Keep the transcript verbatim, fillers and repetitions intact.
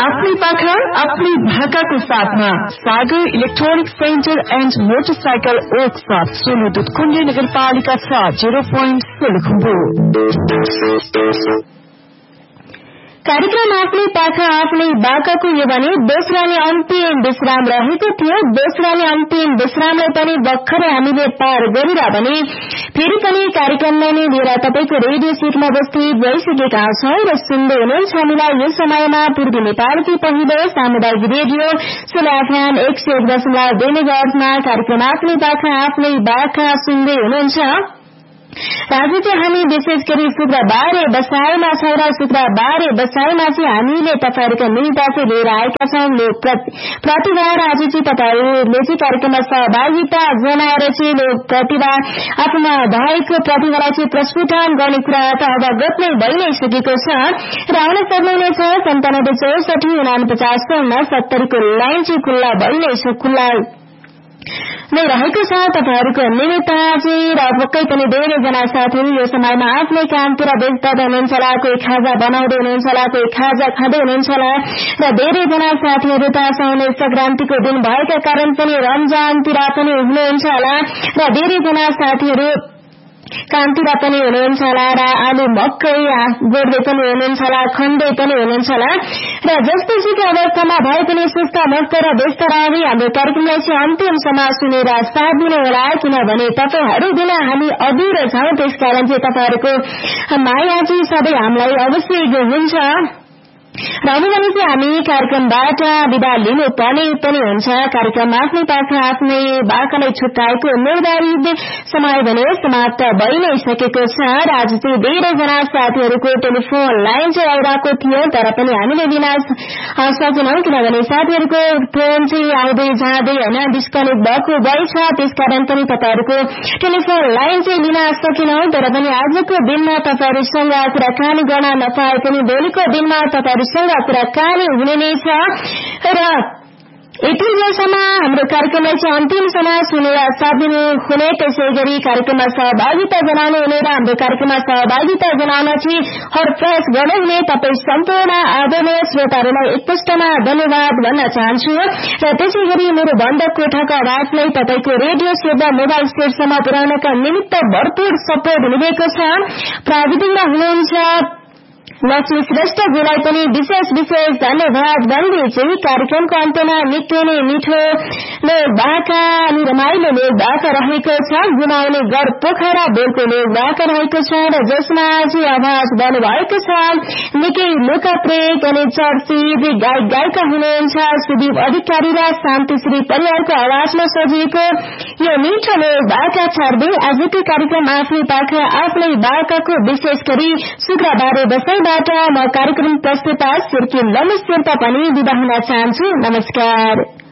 आफ्नै पाखा आफ्नै भाकाको साथमा सागर electronic centre and motorcycle workshop Solu Dudhkund नगरपालिका छ जीरो पोइन्ट सोलुखुम्बु। कार्यक्रम आफ्नै पाखा आफ्नै बाकाको यो भने दोस्राले अन्तिम विश्राम रहेको थियो। दोस्राले अन्तिम विश्रामलाई पनि भर्खरै हामीले पार गरेर भने फेरि पनि कार्यक्रमलाई नै लिएर तपाईको रेडियो सेटमा उपस्थित भइसकेका छौं र सुन्दै हुनुहुन्छ हामीलाई यो समयमा पूर्वी नेपालकी पहिलो सामुदायिक रेडियो सोला एफएम एक सय एक दशमलव दुई मेगाहर्जमा कार्यक्रम आफ्नै पाखा आफ्नै बाका सुन्दै हुनुहुन्छ। आज चाहिँ हामी विशेष गरी शुक्रबार बसाईमा छौं र शुक्रबार बसाईमा चाहिँ हामीले तपाईहरुको निम्ता चाहिँ लिएर आएका छौं लोक प्रतिभा। आज चाहिँ तपाईहरुले चाहिँ कार्यक्रममा सहभागिता जनाएर चाहिँ लोक प्रतिभा आफूमा भएको प्रतिभालाई चाहिँ प्रस्फुटन गर्ने कुरा त अवगत नै भइ नै सकेको छ र आउन सक्नुहुनेछ सन्तानब्बे चौसठी उनापचास सत्तरीको लाइन चाहिँ खुल्ला भइ नै खुल्ला नै रहेको छ तपाईहरुको निमित्त चाहिँ र पक्कै पनि धेरैजना साथीहरु यो समयमा आफ्नै कामतिर व्यस्त हुनुहुन्छ होला, कोही खाजा बनाउँदै हुनुहुन्छ होला, कोही खाजा खाँदै हुनुहुन्छ होला र धेरैजना साथीहरु त साउने संक्रान्तिको दिन भएका कारण पनि रमजानतिर पनि हुनुहुन्छ होला र धेरैजना साथीहरु कामतिर पनि हुनुहुन्छ होला र आलु मकै गोड्दै पनि हुनुहुन्छ होला, खन्दै पनि हुनुहुन्छ होला र जस्तो सुकै अवस्थामा भए पनि सुस्त मस्त र व्यस्त रहँदै हाम्रो कार्यक्रमलाई चाहिँ अन्तिमसम्म सुनेर साथ दिनु होला, किनभने तपाईहरु बिना हामी अधुरो छौं। त्यसकारण चाहिँ तपाईहरुको माया चाहिँ सधैँ हामीलाई अवश्य हुन्छ र अब भने चाहिँ हामी कार्यक्रमबाट विदा लिनु पर्ने पनि हुन्छ। कार्यक्रम आफ्नै पाखा आफ्नै बाकालाई छुट्याएको निर्धारित समय भने समाप्त भइ नै सकेको छ र आज चाहिँ धेरैजना साथीहरुको टेलिफोन लाइन चाहिँ आइरहेको थियो तर पनि हामीले लिन सकेनौं किनभने साथीहरुको फोन चाहिँ आउँदै जाँदै हैन डिस्कनेक्ट भएको भएछ। त्यसकारण पनि तपाईहरुको टेलिफोन लाइन चाहिँ लिन सकेनौं तर पनि आजको दिनमा तपाईहरुसँग कुराकानी गर्न नपाए पनि भोलिको दिनमा तपाईहरु सँग कुराकानी हुने नै छ र यति बेलासम्म हाम्रो कार्यक्रमलाई चाहिँ अन्तिमसम्म सुनेर साथ दिनु हुने, त्यसै गरी कार्यक्रममा सहभागिता जनाउनु हुने र हाम्रो कार्यक्रममा सहभागिता जनाउन चाहिँ हरप्रयास गर्दै हुने तपाईँ सम्पूर्ण आदरणीय श्रोताहरूलाई एकपष्टमा धन्यवाद भन्न चाहन्छु र त्यसै गरी मेरो बन्द कोठाको आवाजलाई तपाईको रेडियो सेवा मोबाइल सेटसम्म पुर्याउनका निमित्त भरपूर सपोर्ट हुनुभएको छ। प्राविधिकमा हुनुहुन्छ लक्ष्मी श्रेष्ठजीलाई पनि विशेष विशेष धन्यवाद भन्दै चाहिँ कार्यक्रमको अन्त्यमा निकै नै मिठो लोक बाका अनि रमाइलो लोक बाका रहेको छ। गुमाउने गढ पोखरा बेलको लोक बाका रहेको छ र जसमा चाहिँ आवाज बन्नुभएको छ निकै लोकप्रिय अनि चर्चित गायक गायिका हुनुहुन्छ सुदीप अधिकारी र शान्तिश्री परिवारको आवाजमा सजिएको यो मिठो लोक बाका छाड्दै आजको कार्यक्रम आफ्नै पाखा आफ्नै बाकाको विशेष गरी शुक्रबार बसाई म कार्यक्रम प्रस्तुता सिर्की लम्बी शेर्पा पनि बिदा हुन चाहन्छु। नमस्कार।